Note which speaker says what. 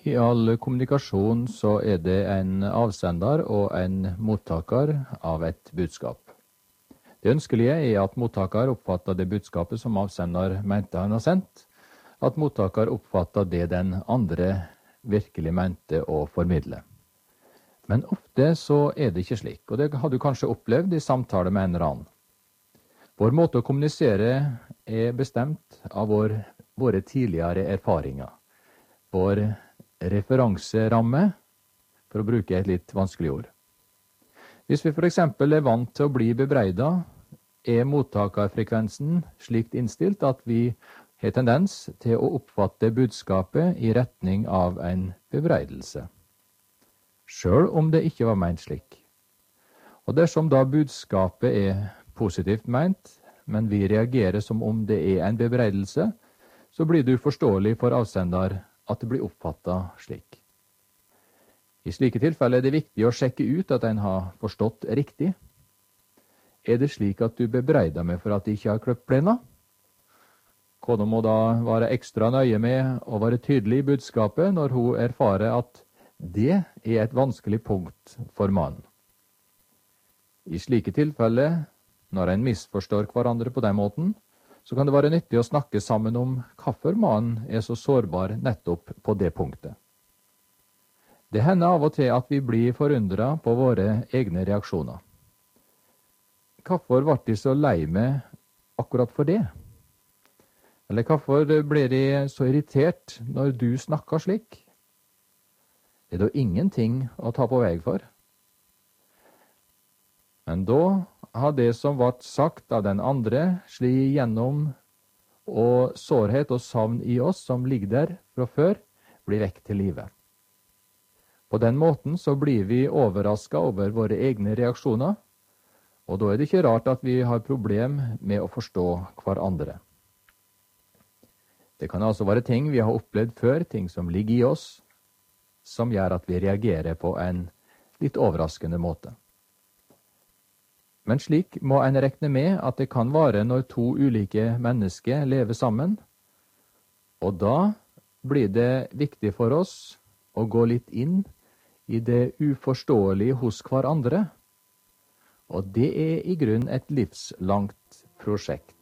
Speaker 1: I all kommunikasjon så er det en avsender og en mottaker av et budskap. Det ønskelige er at mottaker oppfatter det budskapet som avsender mente han har sendt, at mottaker oppfatter det den andre virkelig mente å formidle. Men ofte så er det ikke slik, og det har du kanskje opplevd i samtale med en eller annen. Vår måte å kommunisere er bestemt av våre tidligere erfaringer. Vår referanseramme, for å bruke et litt vanskelig ord. Hvis vi for eksempel er vant til å bli bebreidet, er mottakerfrekvensen slikt innstilt at vi har tendens til å oppfatte budskapet i retning av en bebreidelse, selv om det ikke var ment slik. Og dersom da budskapet er positivt ment, men vi reagerer som om det er en bebreidelse, så blir det uforståelig for avsender at det blir oppfattet slik. I slike tilfeller er det viktig å sjekke ut at en har forstått riktig. Er det slik at du bebreider meg for at jeg ikke har kløpt plena? Kona må da være ekstra nøye med å være tydelig i budskapet når hun erfarer at det er et vanskelig punkt for mannen. I slike tilfeller, når en misforstår hverandre på den måten, så kan det være nyttig å snakke sammen om hvorfor mannen er så sårbar nettopp på det punktet. Det hender av og til at vi blir forundret på våre egne reaksjoner. Hvorfor ble de så lei meg akkurat for det? Eller hvorfor ble de så irritert når du snakker slik? Det er da ingenting å ta på vei for. Men da har det som ble sagt av den andre sli igjennom, og sårhet og savn i oss som ligger der fra før, blir vekk til livet. På den måten så blir vi overrasket over våre egne reaksjoner, og da er det ikke rart at vi har problem med å forstå hverandre. Det kan altså være ting vi har opplevd før, ting som ligger i oss, som gjør at vi reagerer på en litt overraskende måte. Men slik må en regne med at det kan være når to ulike mennesker lever sammen, og da blir det viktig for oss å gå litt inn i det uforståelige hos hverandre, og det er i grunn et livslangt prosjekt.